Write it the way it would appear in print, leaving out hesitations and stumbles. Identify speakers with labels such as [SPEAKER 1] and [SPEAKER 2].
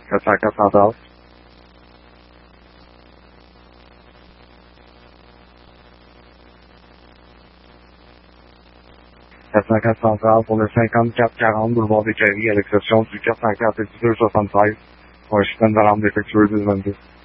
[SPEAKER 1] 480. 404 central pour le 5440 boulevard des Caries, à l'exception du 404 et du 276, pour un système d'alarme défectueux 1022.